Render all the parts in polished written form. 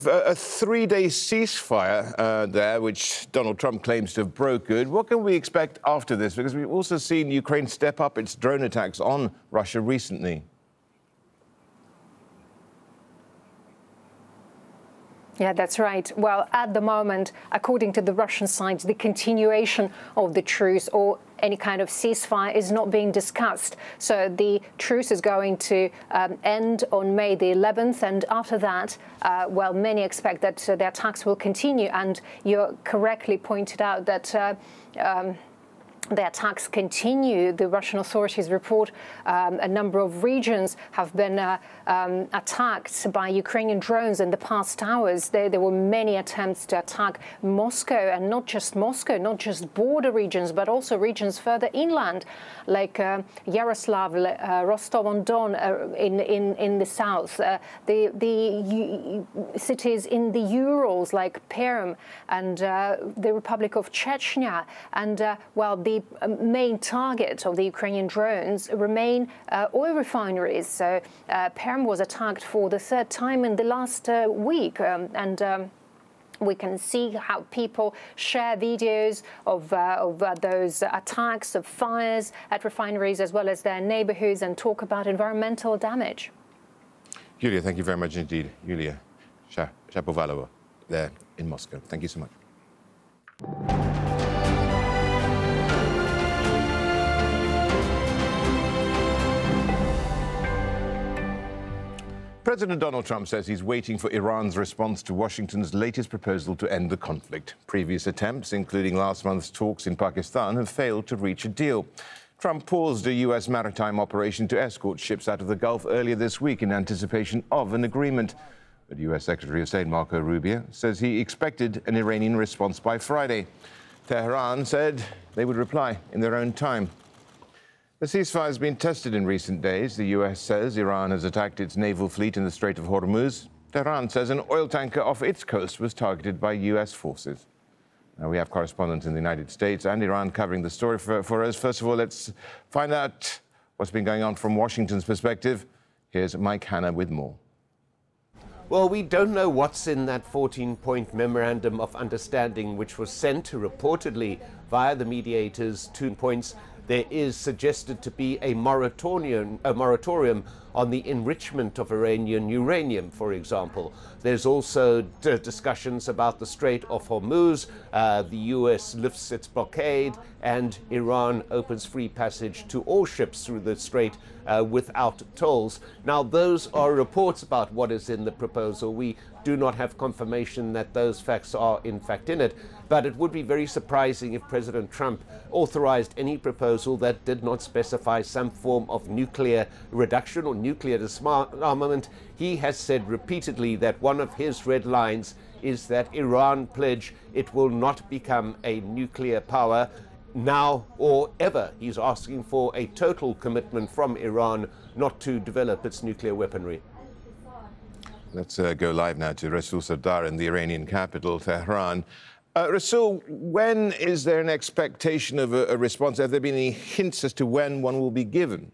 A three-day ceasefire there, which Donald Trump claims to have brokered. What can we expect after this? Because we've also seen Ukraine step up its drone attacks on Russia recently. Yeah, that's right. Well, at the moment, according to the Russian side, the continuation of the truce or any kind of ceasefire is not being discussed. So the truce is going to end on May the 11th. And after that, well, many expect that the attacks will continue. And you correctly pointed out that the attacks continue. The Russian authorities report a number of regions have been attacked by Ukrainian drones in the past hours. There were many attempts to attack Moscow, and not just Moscow, not just border regions, but also regions further inland, like Yaroslavl, Rostov-on-Don in the south, the cities in the Urals like Perm and the Republic of Chechnya, and well, the main target of the Ukrainian drones remain oil refineries. So Perm was attacked for the third time in the last week, and we can see how people share videos of those attacks, of fires at refineries, as well as their neighborhoods, and talk about environmental damage. Yulia, thank you very much indeed. Yulia Shapovalova there in Moscow. Thank you so much. President Donald Trump says he's waiting for Iran's response to Washington's latest proposal to end the conflict. Previous attempts, including last month's talks in Pakistan, have failed to reach a deal. Trump paused a U.S. maritime operation to escort ships out of the Gulf earlier this week in anticipation of an agreement. But U.S. Secretary of State Marco Rubio says he expected an Iranian response by Friday. Tehran said they would reply in their own time. The ceasefire has been tested in recent days. The U.S. says Iran has attacked its naval fleet in the Strait of Hormuz. Tehran says an oil tanker off its coast was targeted by U.S. forces. Now, we have correspondents in the United States and Iran covering the story for us. First of all, let's find out what's been going on from Washington's perspective. Here's Mike Hanna with more. Well, we don't know what's in that 14-point memorandum of understanding, which was sent reportedly via the mediators. 2 points. There is suggested to be a moratorium on the enrichment of Iranian uranium, for example. There's also discussions about the Strait of Hormuz. The U.S. lifts its blockade, and Iran opens free passage to all ships through the strait without tolls. Now, those are reports about what is in the proposal. We do not have confirmation that those facts are in fact in it, but it would be very surprising if President Trump authorized any proposal that did not specify some form of nuclear reduction or nuclear disarmament. He has said repeatedly that one of his red lines is that Iran pledge it will not become a nuclear power now or ever. He's asking for a total commitment from Iran not to develop its nuclear weaponry. Let's go live now to Rasul Sardar in the Iranian capital, Tehran. Rasul, when is there an expectation of a response? Have there been any hints as to when one will be given?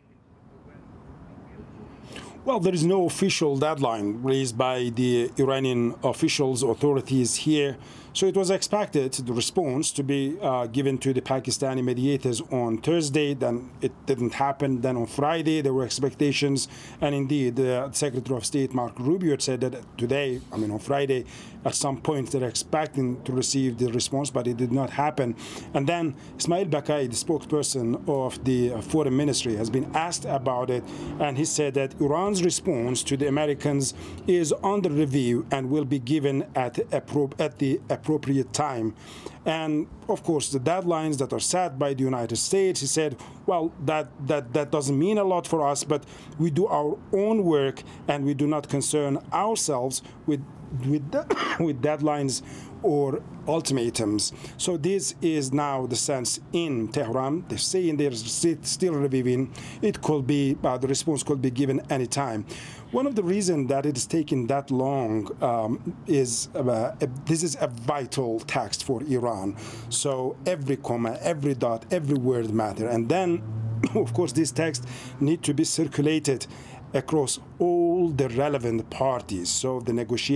Well, there is no official deadline raised by the Iranian authorities here. So it was expected, the response, to be given to the Pakistani mediators on Thursday. Then it didn't happen. Then on Friday, there were expectations. And indeed, the Secretary of State, Marco Rubio, said that today, on Friday, at some point, they're expecting to receive the response, but it did not happen. And then Ismail Baqai, the spokesperson of the Foreign Ministry, has been asked about it. And he said that Iran's response to the Americans is under review and will be given at the appropriate time. And of course, the deadlines that are set by the United States, he said, well, that doesn't mean a lot for us, but we do our own work and we do not concern ourselves with deadlines or ultimatums. So this is now the sense in Tehran. They're saying they're still reviewing. It could be, the response could be given any time. One of the reasons that it is taking that long is this is a vital text for Iran. So every comma, every dot, every word matter. And then, of course, this text needs to be circulated across all the relevant parties. So the negotiations